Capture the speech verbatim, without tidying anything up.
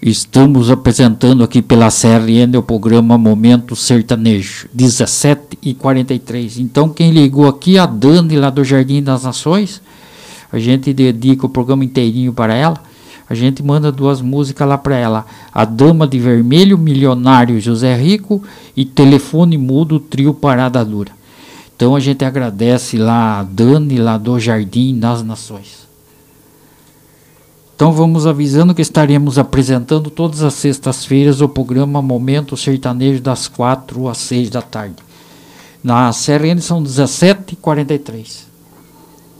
Estamos apresentando aqui pela C R N o programa Momento Sertanejo, dezessete e quarenta e três. Então, quem ligou aqui, a Dani, lá do Jardim das Nações, a gente dedica o programa inteirinho para ela. A gente manda duas músicas lá para ela. A Dama de Vermelho, Milionário José Rico e Telefone Mudo, Trio Parada Dura. Então, a gente agradece lá a Dani, lá do Jardim das Nações. Então vamos avisando que estaremos apresentando todas as sextas-feiras o programa Momento Sertanejo das quatro às seis da tarde. Na C R N são dezessete e quarenta e três.